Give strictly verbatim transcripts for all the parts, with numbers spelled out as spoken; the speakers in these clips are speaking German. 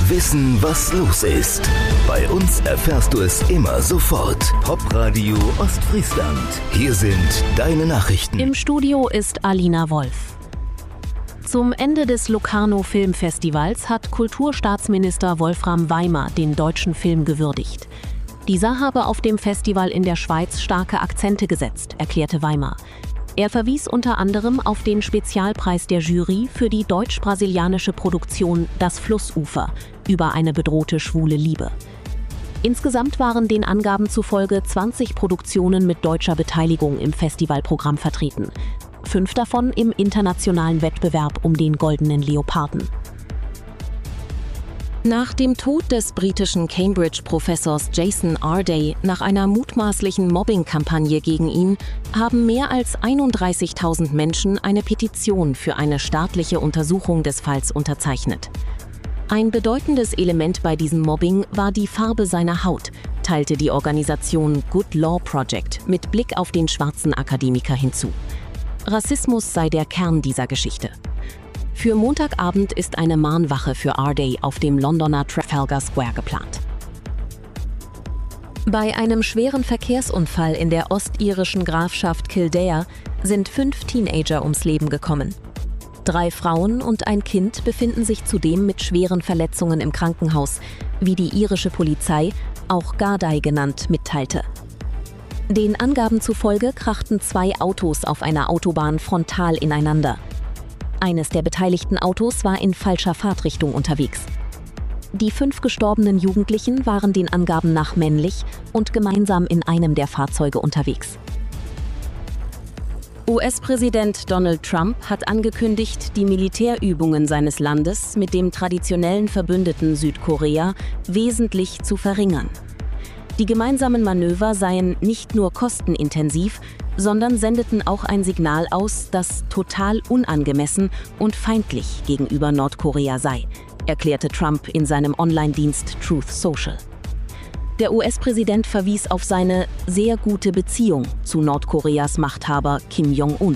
Wissen, was los ist. Bei uns erfährst du es immer sofort. Popradio Ostfriesland. Hier sind deine Nachrichten. Im Studio ist Alina Wolf. Zum Ende des Locarno Filmfestivals hat Kulturstaatsminister Wolfram Weimer den deutschen Film gewürdigt. Dieser habe auf dem Festival in der Schweiz starke Akzente gesetzt, erklärte Weimer. Er verwies unter anderem auf den Spezialpreis der Jury für die deutsch-brasilianische Produktion Das Flussufer über eine bedrohte schwule Liebe. Insgesamt waren den Angaben zufolge zwanzig Produktionen mit deutscher Beteiligung im Festivalprogramm vertreten. Fünf davon im internationalen Wettbewerb um den Goldenen Leoparden. Nach dem Tod des britischen Cambridge-Professors Jason Arday nach einer mutmaßlichen Mobbing-Kampagne gegen ihn haben mehr als einunddreißigtausend Menschen eine Petition für eine staatliche Untersuchung des Falls unterzeichnet. Ein bedeutendes Element bei diesem Mobbing war die Farbe seiner Haut, teilte die Organisation Good Law Project mit Blick auf den schwarzen Akademiker hinzu. Rassismus sei der Kern dieser Geschichte. Für Montagabend ist eine Mahnwache für Arday auf dem Londoner Trafalgar Square geplant. Bei einem schweren Verkehrsunfall in der ostirischen Grafschaft Kildare sind fünf Teenager ums Leben gekommen. Drei Frauen und ein Kind befinden sich zudem mit schweren Verletzungen im Krankenhaus, wie die irische Polizei, auch Gardaí genannt, mitteilte. Den Angaben zufolge krachten zwei Autos auf einer Autobahn frontal ineinander. Eines der beteiligten Autos war in falscher Fahrtrichtung unterwegs. Die fünf gestorbenen Jugendlichen waren den Angaben nach männlich und gemeinsam in einem der Fahrzeuge unterwegs. U S-Präsident Donald Trump hat angekündigt, die Militärübungen seines Landes mit dem traditionellen Verbündeten Südkorea wesentlich zu verringern. Die gemeinsamen Manöver seien nicht nur kostenintensiv, sondern sendeten auch ein Signal aus, das total unangemessen und feindlich gegenüber Nordkorea sei, erklärte Trump in seinem Online-Dienst Truth Social. Der U S-Präsident verwies auf seine sehr gute Beziehung zu Nordkoreas Machthaber Kim Jong-un.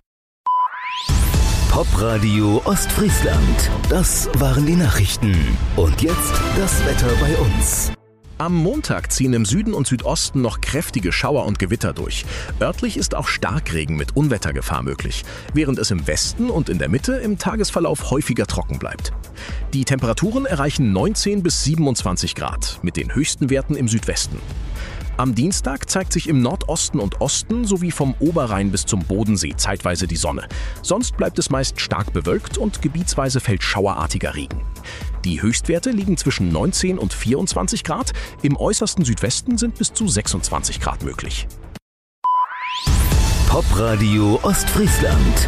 Popradio Ostfriesland. Das waren die Nachrichten. Und jetzt das Wetter bei uns. Am Montag ziehen im Süden und Südosten noch kräftige Schauer und Gewitter durch. Örtlich ist auch Starkregen mit Unwettergefahr möglich, während es im Westen und in der Mitte im Tagesverlauf häufiger trocken bleibt. Die Temperaturen erreichen neunzehn bis siebenundzwanzig Grad, mit den höchsten Werten im Südwesten. Am Dienstag zeigt sich im Nordosten und Osten sowie vom Oberrhein bis zum Bodensee zeitweise die Sonne. Sonst bleibt es meist stark bewölkt und gebietsweise fällt schauerartiger Regen. Die Höchstwerte liegen zwischen neunzehn und vierundzwanzig Grad, im äußersten Südwesten sind bis zu sechsundzwanzig Grad möglich. Popradio Ostfriesland.